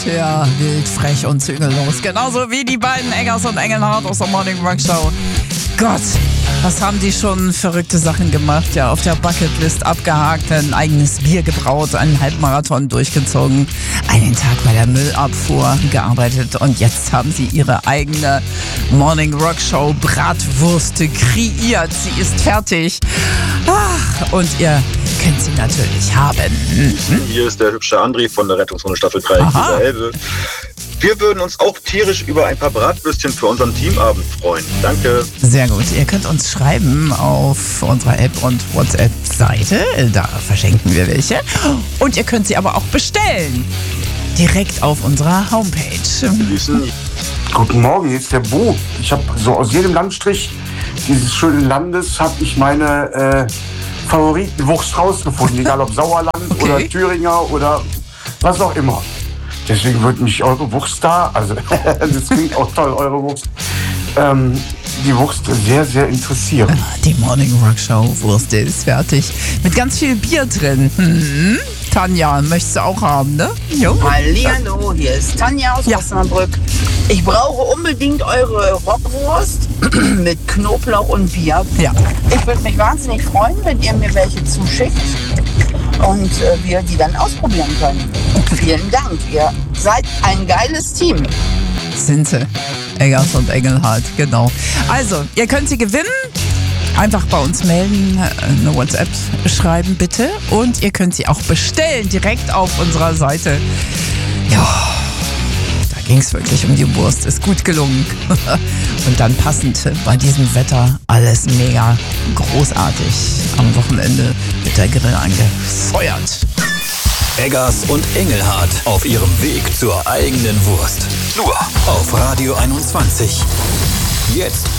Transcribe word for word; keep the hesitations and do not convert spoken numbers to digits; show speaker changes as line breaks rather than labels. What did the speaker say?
ja, wild, frech und zügellos. Genauso wie die beiden Eggers und Engelhardt aus der Morning Rock Show. Gott, was haben die schon verrückte Sachen gemacht? Ja, auf der Bucketlist abgehakt, ein eigenes Bier gebraut, einen Halbmarathon durchgezogen, einen Tag bei der Müllabfuhr gearbeitet und jetzt haben sie ihre eigene Morning Rock Show Bratwurste kreiert. Sie ist fertig. Ach, und ihr könnt sie natürlich haben. Mhm.
Hier ist der hübsche André von der Rettungszone Staffel drei dieser Elbe. Wir würden uns auch tierisch über ein paar Bratwürstchen für unseren Teamabend freuen. Danke.
Sehr gut. Ihr könnt uns schreiben auf unserer App und WhatsApp-Seite. Da verschenken wir welche. Und ihr könnt sie aber auch bestellen. Direkt auf unserer Homepage.
Guten Morgen, hier ist der Bo. Ich habe so aus jedem Landstrich dieses schönen Landes habe ich meine äh, Favoritenwurst rausgefunden. Egal ob Sauerland okay. oder Thüringer oder was auch immer. Deswegen würde mich eure Wurst da, also das klingt auch toll, eure Wurst, ähm, die Wurst sehr, sehr interessieren.
Die Morning Rock Show Wurst ist fertig. Mit ganz viel Bier drin. Hm. Tanja, möchtest du auch haben, ne? Jo.
Hallihallo, hier ist Tanja aus ja. Osnabrück. Ich brauche unbedingt eure Rockwurst mit Knoblauch und Bier.
Ja.
Ich würde mich wahnsinnig freuen, wenn ihr mir welche zuschickt und äh, wir die dann ausprobieren können. Vielen Dank, ihr seid ein geiles Team.
Sind sie. Eggers und Engelhardt, genau. Also, ihr könnt sie gewinnen. Einfach bei uns melden, eine WhatsApp schreiben bitte. Und ihr könnt sie auch bestellen, direkt auf unserer Seite. Ja, da ging es wirklich um die Wurst. Ist gut gelungen. Und dann passend bei diesem Wetter alles mega großartig. Am Wochenende wird der Grill angefeuert.
Eggers und Engelhardt auf ihrem Weg zur eigenen Wurst. Nur auf Radio einundzwanzig. Jetzt